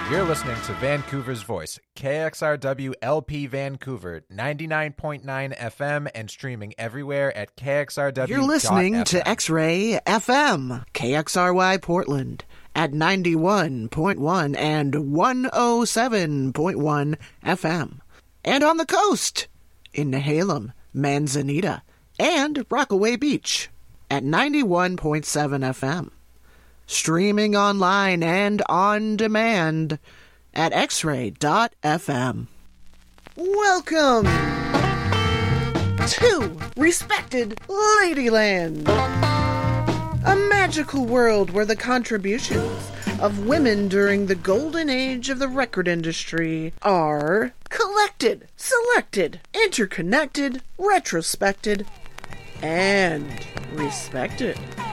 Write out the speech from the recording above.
You're listening to Vancouver's Voice, KXRW LP Vancouver, 99.9 FM and streaming everywhere at KXRW.FM. You're listening to X-Ray FM, KXRY Portland at 91.1 and 107.1 FM. And on the coast, in Nehalem, Manzanita, and Rockaway Beach at 91.7 FM. Streaming online and on demand at xray.fm. Welcome to Respected Ladyland, a magical world where the contributions of women during the golden age of the record industry are collected, selected, interconnected, retrospected, and respected.